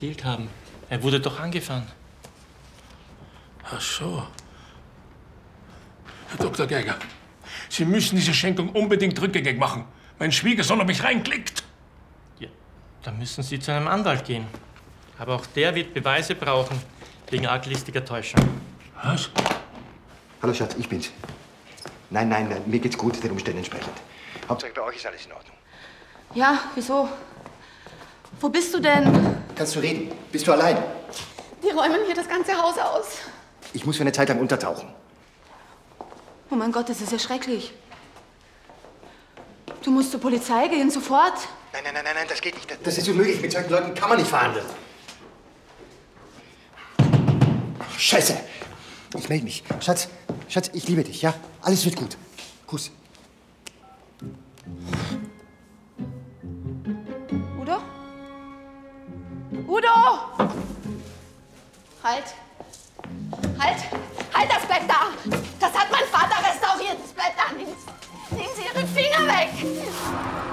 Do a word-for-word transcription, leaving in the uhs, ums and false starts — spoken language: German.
erzählt haben. Er wurde doch angefahren. Ach so. Herr Doktor Geiger, Sie müssen diese Schenkung unbedingt rückgängig machen. Mein Schwiegersohn hat mich reinklickt. Ja, dann müssen Sie zu einem Anwalt gehen. Aber auch der wird Beweise brauchen, wegen arglistiger Täuschung. Was? Hallo Schatz, ich bin's. Nein, nein, nein, mir geht's gut, den Umständen entsprechend. Hauptsache bei euch ist alles in Ordnung. Ja, wieso? Wo bist du denn? Kannst du reden? Bist du allein? Die räumen hier das ganze Haus aus. Ich muss für eine Zeit lang untertauchen. Oh mein Gott, das ist ja schrecklich. Du musst zur Polizei gehen, sofort. Nein, nein, nein, nein, nein, das geht nicht. Das ist unmöglich. Mit solchen Leuten kann man nicht verhandeln. Scheiße. Ich melde mich. Schatz, Schatz, ich liebe dich, ja? Alles wird gut. Kuss. Udo? Udo! Halt! Halt! Halt, das bleibt da! Das hat mein Vater restauriert! Das bleibt da! Nehmen Sie, nehmen Sie Ihre Finger weg!